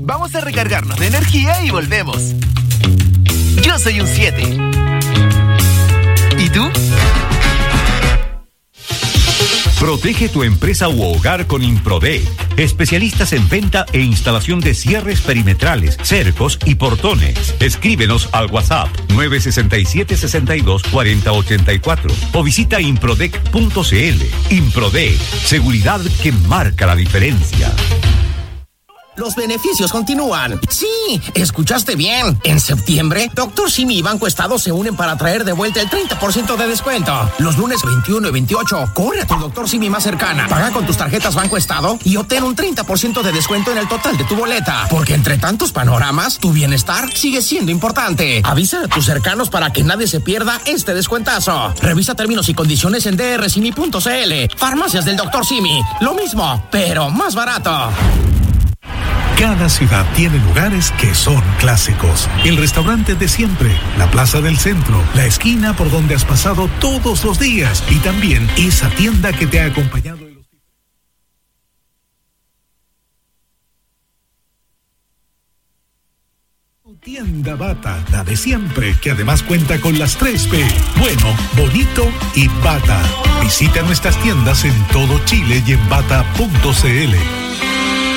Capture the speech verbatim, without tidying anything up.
Vamos a recargarnos de energía y volvemos. Yo soy un siete. ¿Y tú? Protege tu empresa u hogar con Improdec. Especialistas en venta e instalación de cierres perimetrales, cercos y portones. Escríbenos al WhatsApp nueve seis siete, seis dos, cuatro cero ocho cuatro o visita improdec punto c l. Improdec, seguridad que marca la diferencia. Los beneficios continúan. Sí, escuchaste bien. En septiembre, Doctor Simi y Banco Estado se unen para traer de vuelta el treinta por ciento de descuento. Los lunes veintiuno y veintiocho, corre a tu Doctor Simi más cercana. Paga con tus tarjetas Banco Estado y obtén un treinta por ciento de descuento en el total de tu boleta. Porque entre tantos panoramas, tu bienestar sigue siendo importante. Avisa a tus cercanos para que nadie se pierda este descuentazo. Revisa términos y condiciones en d r simi punto c l. Farmacias del Doctor Simi. Lo mismo, pero más barato. Cada ciudad tiene lugares que son clásicos. El restaurante de siempre, la plaza del centro, la esquina por donde has pasado todos los días y también esa tienda que te ha acompañado en los... Tu tienda Bata, la de siempre, que además cuenta con las tres B, bueno, bonito y Bata. Visita nuestras tiendas en todo Chile y en bata punto c l.